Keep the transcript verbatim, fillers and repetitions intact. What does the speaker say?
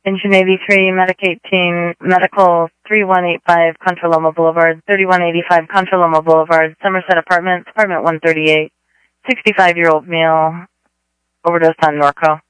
Engine eighty-three, Medic eighteen, Medical three one eight five, Contra Loma Boulevard, thirty-one eighty-five, Contra Loma Boulevard, Somerset Apartments, apartment one thirty-eight, sixty-five-year-old male, overdosed on Norco.